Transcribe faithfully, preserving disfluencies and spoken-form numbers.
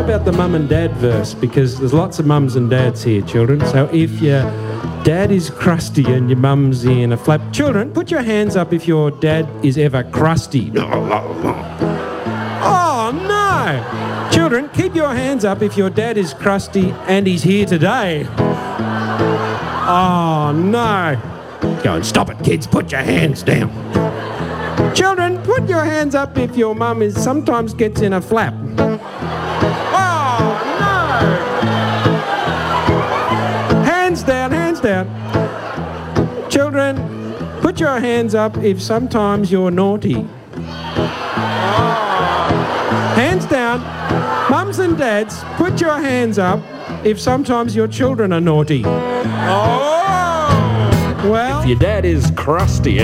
about the mum and dad verse? Because there's lots of mums and dads here, children. So if your dad is crusty and your mum's in a flap... Children, put your hands up if your dad is ever crusty. Oh, no! Children, keep your hands up if your dad is crusty and he's here today. Oh, no. Go and stop it, kids. Put your hands down. Children, put your hands up if your mum is sometimes gets in a flap. Oh, no! Hands down, hands down. Children, put your hands up if sometimes you're naughty. Hands down. Mums and dads, put your hands up if sometimes your children are naughty. Oh! Well... If your dad is crusty